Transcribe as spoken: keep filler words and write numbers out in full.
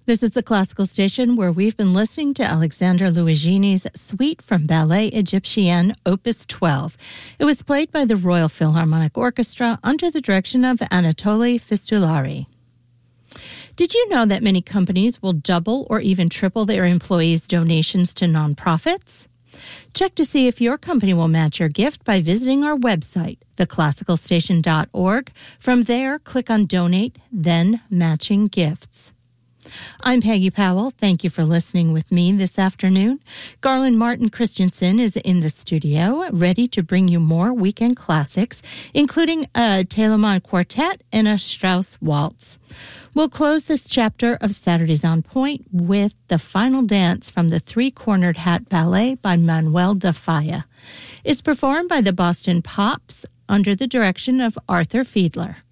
This is the Classical Station where we've been listening to Alexandre Luigini's Suite from Ballet Egyptienne, Opus twelve. It was played by the Royal Philharmonic Orchestra under the direction of Anatoli Fistulari. Did you know that many companies will double or even triple their employees' donations to nonprofits? Check to see if your company will match your gift by visiting our website, the classical station dot org. From there, click on Donate, then Matching Gifts. I'm Peggy Powell. Thank you for listening with me this afternoon. Garland Martin Christensen is in the studio, ready to bring you more weekend classics, including a Telemann Quartet and a Strauss Waltz. We'll close this chapter of Saturdays on Point with the final dance from the Three-Cornered Hat Ballet by Manuel de Falla. It's performed by the Boston Pops under the direction of Arthur Fiedler.